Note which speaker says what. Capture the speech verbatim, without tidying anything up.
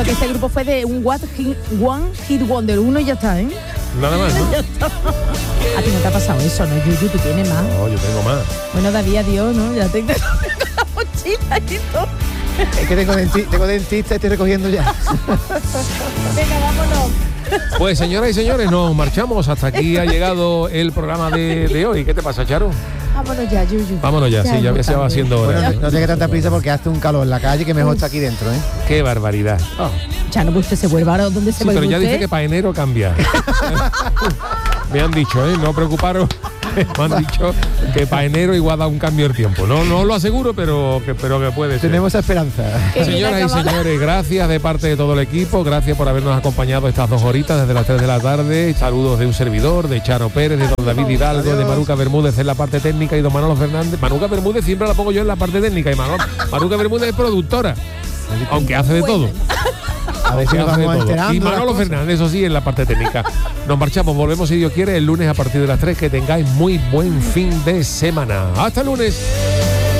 Speaker 1: Que este grupo fue de un One Hit, One Hit Wonder, uno y ya está, ¿eh?
Speaker 2: Nada más, ¿no?
Speaker 1: Ya está. A ti no te ha pasado eso, ¿no, Yuyu? Tú tienes más.
Speaker 2: No, yo tengo más.
Speaker 1: Bueno, David, adiós, ¿no? Ya te la mochila y todo.
Speaker 3: Es que tengo, denti tengo dentista y estoy recogiendo ya.
Speaker 1: Venga, vámonos.
Speaker 2: Pues señoras y señores, nos marchamos. Hasta aquí ha llegado el programa de, de hoy. ¿Qué te pasa, Charo?
Speaker 1: Vámonos ya, Yuyu.
Speaker 2: Vámonos ya, ya sí, ya se va haciendo hora.
Speaker 3: Bueno, no, no tenga tanta prisa porque hace un calor en la calle que mejor está aquí dentro, ¿eh?
Speaker 2: Qué barbaridad. Oh.
Speaker 1: Ya no, pues usted se vuelva ahora donde se
Speaker 2: Sí,
Speaker 1: vuelve
Speaker 2: pero ya
Speaker 1: usted.
Speaker 2: dice que para enero cambia. Me han dicho, ¿eh? No preocuparos. Me han dicho que para enero igual da un cambio el tiempo. No, no lo aseguro, pero que, pero que puede ser.
Speaker 3: Tenemos esa esperanza.
Speaker 2: Señoras y señores, gracias de parte de todo el equipo, gracias por habernos acompañado estas dos horitas desde las tres de la tarde. Saludos de un servidor, de Charo Pérez, de don David Hidalgo, Adiós. de Maruca Bermúdez en la parte técnica y don Manolo Fernández. Maruca Bermúdez siempre la pongo yo en la parte técnica y Manolo, Maruca Bermúdez es productora, aunque hace de todo.
Speaker 3: A ver si nos vamos enterando.
Speaker 2: Y Manolo Fernández, eso sí, en la parte técnica. Nos marchamos, volvemos si Dios quiere el lunes a partir de las tres. Que tengáis muy buen fin de semana. Hasta el lunes.